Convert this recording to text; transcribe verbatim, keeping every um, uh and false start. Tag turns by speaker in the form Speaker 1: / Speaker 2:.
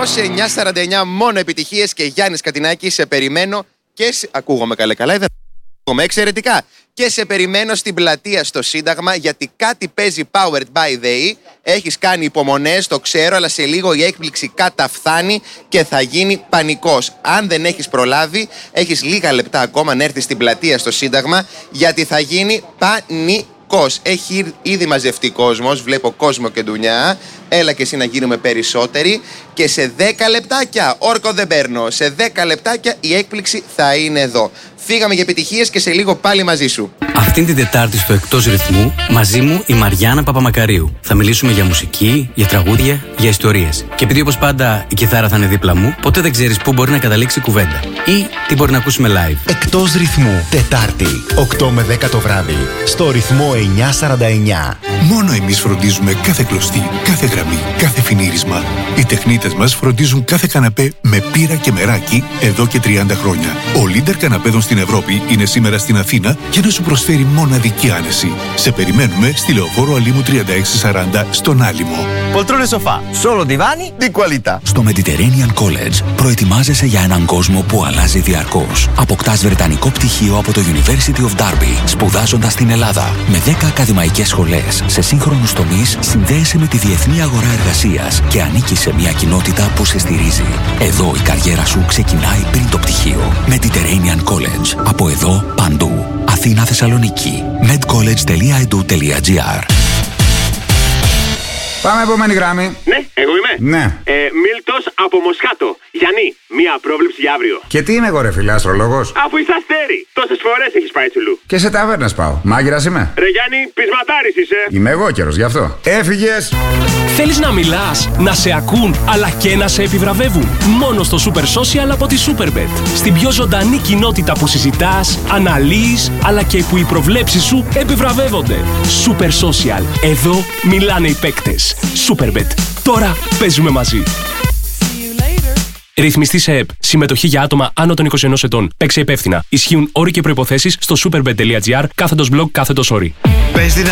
Speaker 1: σε εννιά σαράντα εννιά μόνο επιτυχίες και Γιάννης Κατινάκης, σε περιμένω και σε... Ακούγομαι καλά καλά, δεν ακούγομαι εξαιρετικά. Και σε περιμένω στην πλατεία στο Σύνταγμα, γιατί κάτι παίζει Powered by the E. Έχεις κάνει υπομονές, το ξέρω, αλλά σε λίγο η έκπληξη καταφθάνει και θα γίνει πανικός. Αν δεν έχεις προλάβει, έχεις λίγα λεπτά ακόμα να έρθεις στην πλατεία στο Σύνταγμα, γιατί θα γίνει πανικός. Έχει ήδη μαζευτεί κόσμος, βλέπω κόσμο και ντουνιά. Έλα και εσύ να γίνουμε περισσότεροι. Και σε δέκα λεπτάκια, όρκο δεν παίρνω, σε δέκα λεπτάκια η έκπληξη θα είναι εδώ. Φύγαμε για επιτυχίες και σε λίγο πάλι μαζί σου.
Speaker 2: Αυτήν την Τετάρτη στο Εκτός Ρυθμού, μαζί μου η Μαριάννα Παπαμακαρίου. Θα μιλήσουμε για μουσική, για τραγούδια, για ιστορίες. Και επειδή όπως πάντα η κιθάρα θα είναι δίπλα μου, ποτέ δεν ξέρεις πού μπορεί να καταλήξει η κουβέντα. Ή τι μπορεί να ακούσουμε live.
Speaker 3: Εκτός Ρυθμού, Τετάρτη, οκτώ με δέκα το βράδυ, στο ρυθμό εννιά σαράντα εννιά.
Speaker 4: Μόνο εμείς φροντίζουμε κάθε κλωστή, κάθε γραμμή, κάθε φινίρισμα. Οι τεχνίτες μας φροντίζουν κάθε καναπέ με πύρα και μεράκι εδώ και τριάντα χρόνια. Ο leader καναπέδων στην Ευρώπη είναι σήμερα στην Αθήνα για να σου προσφέρει μοναδική άνεση. Σε περιμένουμε στη Λεωφόρο Αλήμου τριάντα έξι σαράντα στον Άλυμο.
Speaker 5: Poltrone sofà, solo divani di qualità.
Speaker 3: Στο Mediterranean College προετοιμάζεσαι για έναν κόσμο που αλλάζει διαρκώς. Αποκτάς βρετανικό πτυχίο από το University of Derby, σπουδάζοντας στην Ελλάδα. Με δέκα ακαδημαϊκές σχολές σε σύγχρονους τομείς, συνδέεσαι με τη διεθνή αγορά εργασίας και ανήκεις σε μια κοινότητα που σε στηρίζει. Εδώ η καριέρα σου ξεκινάει πριν το πτυχίο. Mediterranean College. Από εδώ παντού. Αθήνα, Θεσσαλονίκη. medcollege τελεία e d u τελεία g r.
Speaker 6: Πάμε επόμενη γράμμη.
Speaker 7: Ναι, εγώ είμαι.
Speaker 6: Ναι.
Speaker 7: Ε, Μίλτος από Μοσχάτο. Γιάννη, μία πρόβλεψη για αύριο.
Speaker 6: Και τι είμαι εγώ, ρε φίλε, αστρολόγος?
Speaker 7: Αφού είσαι αστέρι, τόσες φορές έχεις πάει τσουλού.
Speaker 6: Και σε ταβέρνες πάω. Μάγειρας είμαι.
Speaker 7: Ρε Γιάννη, πεισματάρης είσαι.
Speaker 6: Είμαι εγώ καιρος, γι' αυτό. Έφυγες.
Speaker 8: Θέλεις να μιλάς, να σε ακούν, αλλά και να σε επιβραβεύουν? Μόνο στο Super Social από τη Superbet. Στην πιο ζωντανή κοινότητα που συζητάς, αναλύεις, αλλά και που οι προβλέψεις σου επιβραβεύονται. Super Social. Εδώ μιλάνε οι παίκτες. Superbet. Τώρα παίζουμε μαζί. Ρυθμιστή σε ΕΠ. Συμμετοχή για άτομα άνω των είκοσι ενός ετών. Παίξε υπεύθυνα. Ισχύουν όροι και προϋποθέσεις στο superbet τελεία gr κάθετος blog κάθετος όροι.